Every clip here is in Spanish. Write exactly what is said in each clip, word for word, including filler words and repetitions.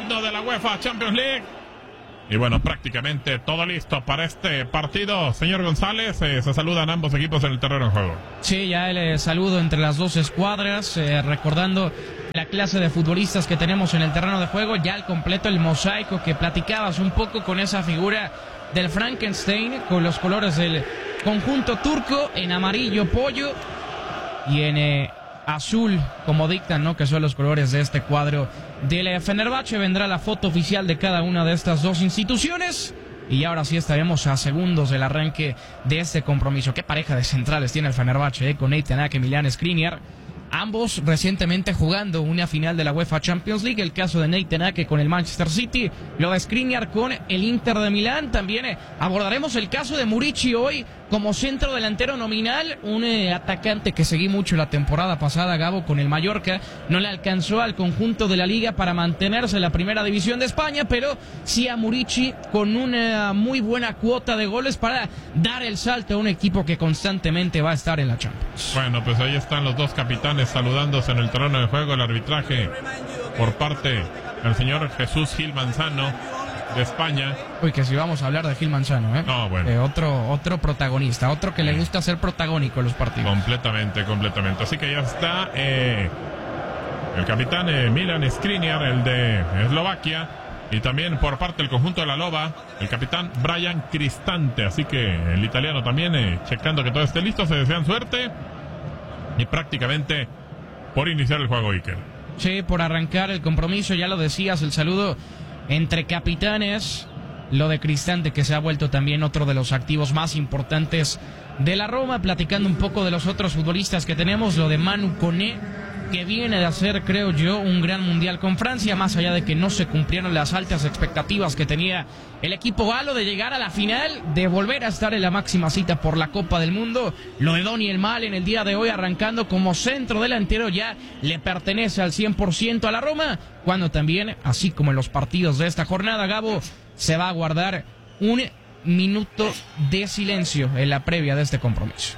himno de la UEFA Champions League. Y bueno, prácticamente todo listo para este partido. Señor González, eh, se saludan ambos equipos en el terreno de juego. Sí, ya el eh, saludo entre las dos escuadras, eh, recordando la clase de futbolistas que tenemos en el terreno de juego, ya al completo el mosaico que platicabas un poco con esa figura del Frankenstein, con los colores del conjunto turco, en amarillo pollo y en eh, azul, como dictan, ¿no?, que son los colores de este cuadro del Fenerbahce. Vendrá la foto oficial de cada una de estas dos instituciones y ahora sí estaremos a segundos del arranque de este compromiso. Qué pareja de centrales tiene el Fenerbahce, ¿eh?, con Nathan Ake y Milan Skriniar, ambos recientemente jugando una final de la UEFA Champions League. El caso de Nathan Ake con el Manchester City, lo de Skriniar con el Inter de Milán. También eh, abordaremos el caso de Murici hoy como centro delantero nominal, un eh, atacante que seguí mucho la temporada pasada, Gabo, con el Mallorca. No le alcanzó al conjunto de la Liga para mantenerse en la primera división de España, pero sí a Murici con una muy buena cuota de goles para dar el salto a un equipo que constantemente va a estar en la Champions. Bueno, pues ahí están los dos capitanes saludándose en el terreno de juego. El arbitraje por parte del señor Jesús Gil Manzano de España. Uy, que si vamos a hablar de Gil Manzano, ¿eh? No, bueno. Eh, otro, otro protagonista, otro que le gusta ser protagónico en los partidos. Completamente, completamente. Así que ya está eh, el capitán eh, Milan Skriniar, el de Eslovaquia, y también por parte del conjunto de la Loba, el capitán Brian Cristante. Así que el italiano también eh, checando que todo esté listo. Se desean suerte y prácticamente por iniciar el juego, Iker. Sí, por arrancar el compromiso, ya lo decías, el saludo entre capitanes, lo de Cristante, que se ha vuelto también otro de los activos más importantes de la Roma. Platicando un poco de los otros futbolistas que tenemos, lo de Manu Koné, que viene de hacer, creo yo, un gran mundial con Francia, más allá de que no se cumplieron las altas expectativas que tenía el equipo galo de llegar a la final, de volver a estar en la máxima cita por la Copa del Mundo. Lo de Daniel Mal en el día de hoy, arrancando como centro delantero, ya le pertenece al cien por ciento a la Roma, cuando también, así como en los partidos de esta jornada, Gabo, se va a guardar un minuto de silencio en la previa de este compromiso.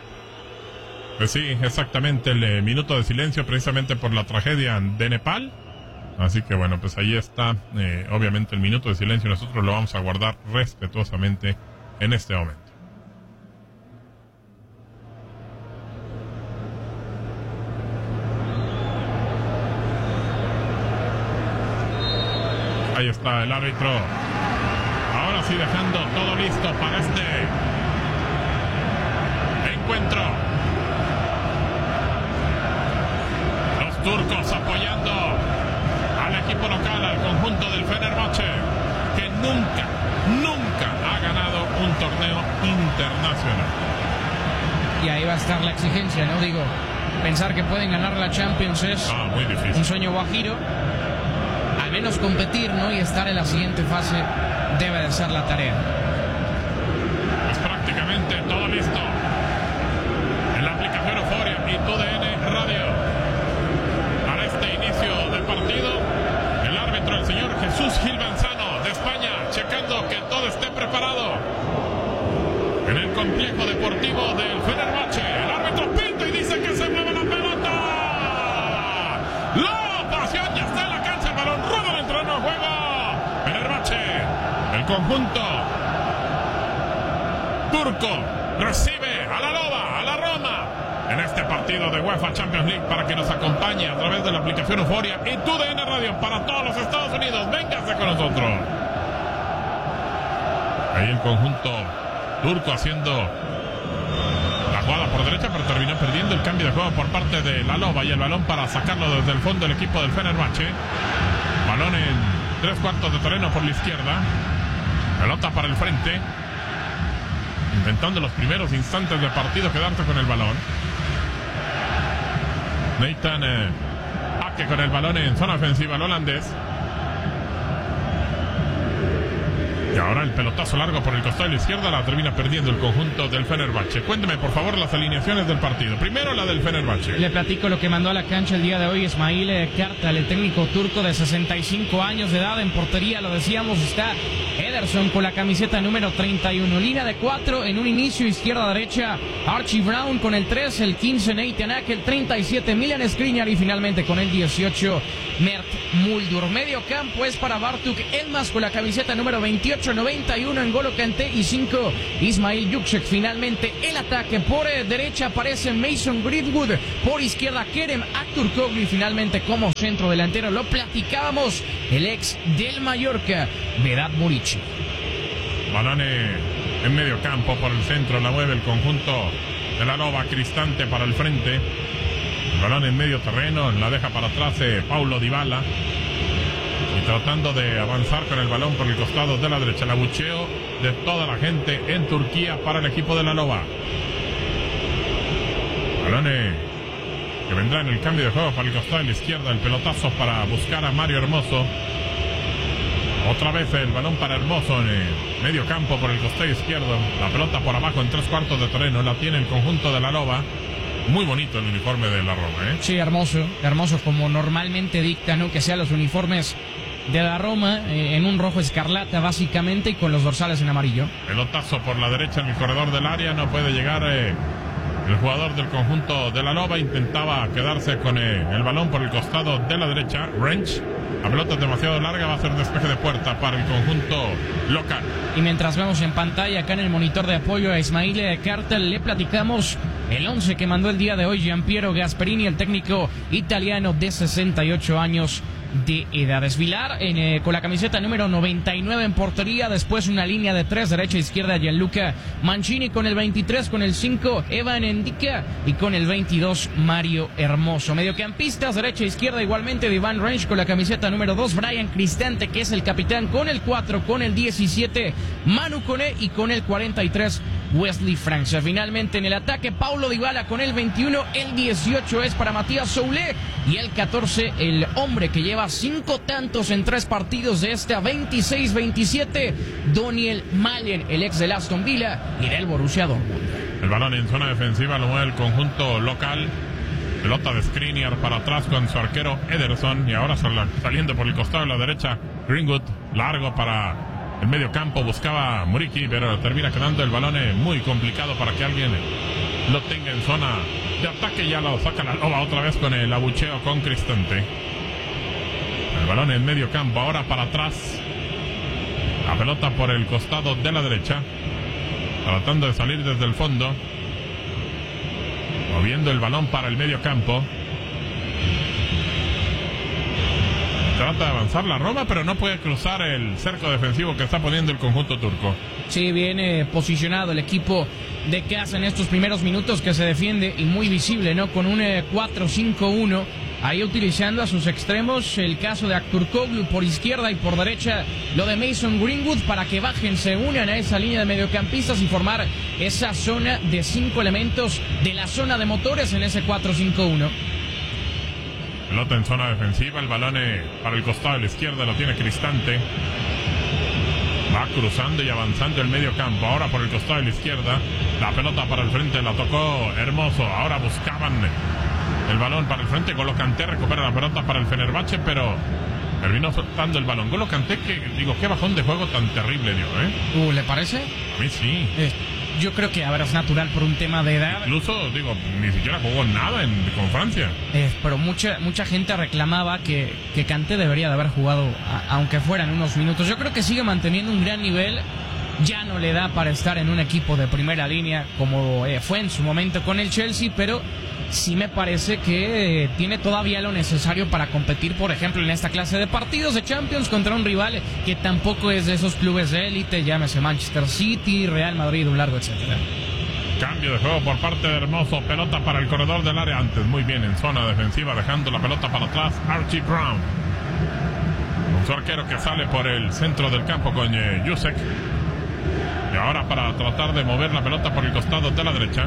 Pues sí, exactamente, el eh, minuto de silencio precisamente por la tragedia de Nepal. Así que bueno, pues ahí está, eh, obviamente el minuto de silencio. Nosotros lo vamos a guardar respetuosamente en este momento. Ahí está el árbitro. Ahora sí, dejando todo listo para este encuentro. Turcos apoyando al equipo local, al conjunto del Fenerbahce, que nunca, nunca ha ganado un torneo internacional. Y ahí va a estar la exigencia, ¿no? Digo, pensar que pueden ganar la Champions es ah, muy difícil. Un sueño guajiro. Al menos competir, ¿no? Y estar en la siguiente fase debe de ser la tarea. Pues prácticamente todo listo en la aplicación Euforia y T U D N Radio. Inicio del partido, el árbitro, el señor Jesús Gil Manzano de España, checando que todo esté preparado en el complejo deportivo del Fenerbahce. El árbitro pinta y dice que se mueve la pelota. La pasión ya está en la cancha, el balón rudo en el terreno de juego. Fenerbahce, el conjunto turco, recibe a la Loba, a la Roma, en este partido de UEFA Champions League, para que nos acompañe a través de la aplicación Euforia y T U D N Radio para todos los Estados Unidos. Véngase con nosotros. Ahí el conjunto turco haciendo la jugada por derecha, pero terminó perdiendo el cambio de juego por parte de la Loba, y el balón para sacarlo desde el fondo del equipo del Fenerbahce. Balón en tres cuartos de terreno por la izquierda, pelota para el frente, intentando los primeros instantes del partido quedarse con el balón. Nathan eh, Ake con el balón en zona ofensiva, el holandés. Y ahora el pelotazo largo por el costado de la izquierda la termina perdiendo el conjunto del Fenerbahce. Cuénteme por favor las alineaciones del partido. Primero la del Fenerbahce. Le platico lo que mandó a la cancha el día de hoy Ismail Kartal, el técnico turco de sesenta y cinco años de edad. En portería, lo decíamos, está Ederson con la camiseta número treinta y uno. Línea de cuatro en un inicio, izquierda-derecha Archie Brown con el tres, el quince Nathan Ake, el treinta y siete Milan Skriniar y finalmente con el dieciocho Mert Muldur. Medio campo es para Bartuk Elmas con la camiseta número veintiocho, noventa y uno en N'Golo Kanté y cinco Ismail Juksek. Finalmente el ataque por derecha aparece Mason Greenwood, por izquierda Kerem Aktürkoğlu y finalmente como centro delantero, lo platicábamos, el ex del Mallorca, Vedat Muriqi. Balón en medio campo por el centro, la mueve el conjunto de la Loba, Cristante para el frente. El balón en medio terreno, la deja para atrás eh, Paulo Dybala. Y tratando de avanzar con el balón por el costado de la derecha. El abucheo de toda la gente en Turquía para el equipo de la Loba. Balón eh, que vendrá en el cambio de juego para el costado de la izquierda. El pelotazo para buscar a Mario Hermoso. Otra vez el balón para Hermoso en el medio campo por el costado izquierdo. La pelota por abajo en tres cuartos de terreno. La tiene el conjunto de la Loba. Muy bonito el uniforme de la Roma, ¿eh? Sí, hermoso. Hermoso como normalmente dicta, ¿no? Que sean los uniformes de la Roma, eh, en un rojo escarlata básicamente y con los dorsales en amarillo. Pelotazo por la derecha en el corredor del área. No puede llegar eh, el jugador del conjunto de la Loba. Intentaba quedarse con eh, el balón por el costado de la derecha. Wrench. La pelota es demasiado larga, va a ser despeje de puerta para el conjunto local. Y mientras vemos en pantalla acá en el monitor de apoyo a Ismail Kartal, le platicamos el once que mandó el día de hoy Giampiero Gasperini, el técnico italiano de sesenta y ocho años de edad. Vilar en, eh, con la camiseta número noventa y nueve en portería, después una línea de tres, derecha e izquierda Gianluca Mancini, con el veintitrés, con el cinco Evan Endika y con el veintidós Mario Hermoso. Mediocampistas, derecha e izquierda igualmente Ivan Range, con la camiseta número dos Brian Cristante, que es el capitán, con el cuatro, con el diecisiete Manu Koné y con el cuarenta y tres Wesley Francia. Finalmente en el ataque Paulo Dybala con el veintiuno, el dieciocho es para Matías Soulé y el catorce el hombre que lleva cinco tantos en tres partidos de este a veintiséis veintisiete, Daniel Malen, el ex del Aston Villa y del Borussia Dortmund. El balón en zona defensiva lo mueve el conjunto local. Pelota de Skriniar para atrás con su arquero Ederson y ahora saliendo por el costado de la derecha Greenwood, largo para el medio campo, buscaba Muriqi, pero termina quedando el balón muy complicado para que alguien lo tenga en zona de ataque. Ya lo saca la Loba otra vez con el abucheo con Cristante. El balón en medio campo, ahora para atrás. La pelota por el costado de la derecha, tratando de salir desde el fondo, moviendo el balón para el medio campo. Trata de avanzar la Roma, pero no puede cruzar el cerco defensivo que está poniendo el conjunto turco. Sí, viene posicionado el equipo de casa en estos primeros minutos, que se defiende y muy visible, ¿no? Con un eh, cuatro cinco uno, ahí utilizando a sus extremos, el caso de Aktürkoğlu por izquierda y por derecha lo de Mason Greenwood, para que bajen, se unan a esa línea de mediocampistas y formar esa zona de cinco elementos de la zona de motores en ese cuatro cinco uno. Pelota en zona defensiva, el balón para el costado de la izquierda lo tiene Cristante. Va cruzando y avanzando el medio campo, ahora por el costado de la izquierda. La pelota para el frente, la tocó Hermoso. Ahora buscaban el balón para el frente. N'Golo Kanté recupera la pelota para el Fenerbahce, pero terminó soltando el balón. N'Golo Kanté, que digo, qué bajón de juego tan terrible dio, ¿eh? Uh, ¿le parece? A mí sí. Eh. Yo creo que, a ver, es natural por un tema de edad. Incluso, digo, ni siquiera jugó nada en, con Francia. Eh, pero mucha mucha gente reclamaba que, que Kanté debería de haber jugado, a, aunque fueran unos minutos. Yo creo que sigue manteniendo un gran nivel. Ya no le da para estar en un equipo de primera línea como eh, fue en su momento con el Chelsea, pero sí me parece que eh, tiene todavía lo necesario para competir, por ejemplo, en esta clase de partidos de Champions contra un rival que tampoco es de esos clubes de élite, llámese Manchester City, Real Madrid, un largo etcétera. Cambio de juego por parte de Hermoso, pelota para el corredor del área, antes muy bien en zona defensiva, dejando la pelota para atrás Archie Brown, con su arquero que sale por el centro del campo con eh, Juksek. Y ahora para tratar de mover la pelota por el costado de la derecha.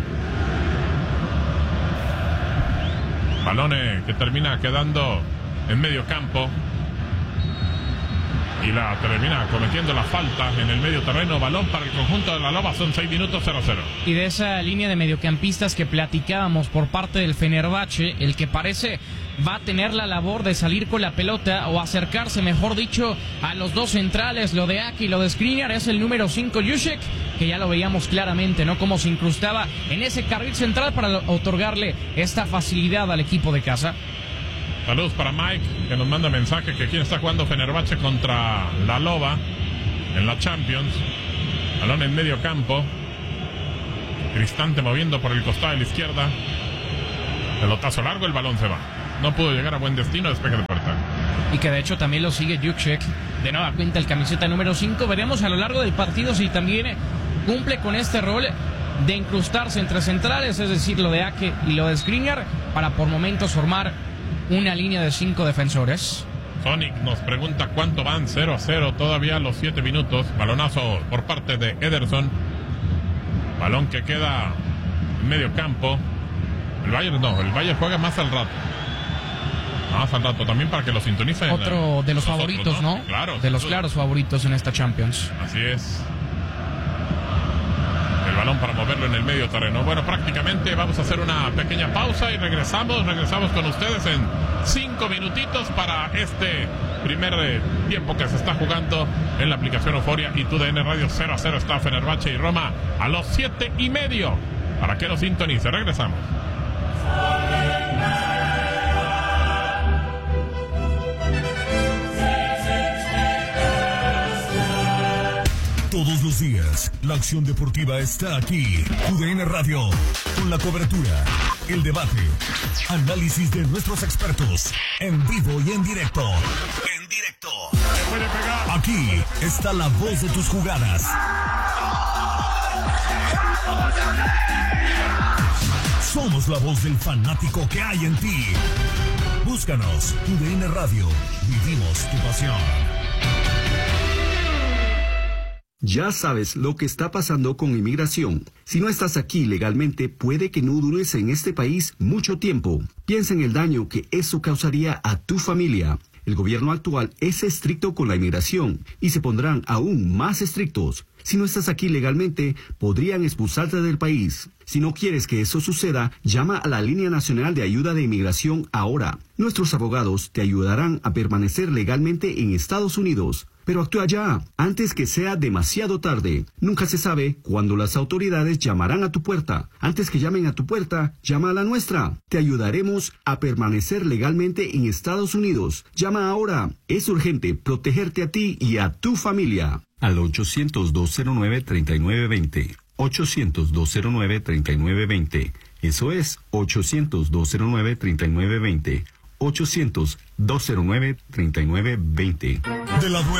Balón que termina quedando en medio campo. y la termina cometiendo la falta en el medio terreno. Balón para el conjunto de la Loba, son seis minutos, cero cero. Y de esa línea de mediocampistas que platicábamos por parte del Fenerbahce, el que parece va a tener la labor de salir con la pelota o acercarse, mejor dicho, a los dos centrales, lo de Aki y lo de Skriniar, es el número cinco, Jušek, que ya lo veíamos claramente, ¿no? Cómo se incrustaba en ese carril central para otorgarle esta facilidad al equipo de casa. Saludos para Mike, que nos manda mensaje que aquí está jugando Fenerbahce contra la Loba en la Champions. Balón en medio campo. Cristante moviendo por el costado de la izquierda. Pelotazo largo, el balón se va. No pudo llegar a buen destino, despeje de puerta. Y que de hecho también lo sigue Jušek. De nueva cuenta el camiseta número cinco. Veremos a lo largo del partido si también cumple con este rol de incrustarse entre centrales, es decir, lo de Ake y lo de Skriniar, para por momentos formar una línea de cinco defensores. Sonic nos pregunta cuánto van, cero a cero, todavía los siete minutos. Balonazo por parte de Ederson. Balón que queda en medio campo. El Bayern no, el Bayern juega más al rato. Más al rato también para que lo sintonicen. Otro de los favoritos, otros, ¿no? ¿no? Claro. De los claros favoritos en esta Champions. Así es. El balón para moverlo en el medio terreno. Bueno, prácticamente vamos a hacer una pequeña pausa y regresamos. Regresamos con ustedes en cinco minutitos para este primer eh, tiempo que se está jugando en la aplicación Euforia y T U D N Radio. Cero a cero está Fenerbahce y Roma a los siete y medio. Para que lo sintonice. Regresamos. Todos los días, la acción deportiva está aquí. T U D N Radio, con la cobertura, el debate, análisis de nuestros expertos, en vivo y en directo. En directo. Aquí está la voz de tus jugadas. Somos la voz del fanático que hay en ti. Búscanos, T U D N Radio. Vivimos tu pasión. Ya sabes lo que está pasando con inmigración. Si no estás aquí legalmente, puede que no dures en este país mucho tiempo. Piensa en el daño que eso causaría a tu familia. El gobierno actual es estricto con la inmigración y se pondrán aún más estrictos. Si no estás aquí legalmente, podrían expulsarte del país. Si no quieres que eso suceda, llama a la Línea Nacional de Ayuda de Inmigración ahora. Nuestros abogados te ayudarán a permanecer legalmente en Estados Unidos. Pero actúa ya, antes que sea demasiado tarde. Nunca se sabe cuándo las autoridades llamarán a tu puerta. Antes que llamen a tu puerta, llama a la nuestra. Te ayudaremos a permanecer legalmente en Estados Unidos. Llama ahora. Es urgente protegerte a ti y a tu familia. Al ochocientos, dos cero nueve, treinta y nueve veinte. ochocientos, dos cero nueve, treinta y nueve veinte. Eso es ochocientos, dos cero nueve, treinta y nueve veinte. ochocientos, dos cero nueve, treinta y nueve veinte. De la